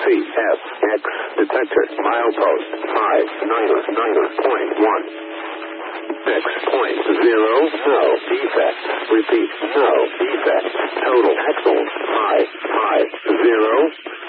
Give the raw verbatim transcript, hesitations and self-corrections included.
C F X detector milepost five niner niner point one. six point zero, no defect. Repeat, no defect. Total axles five five zero.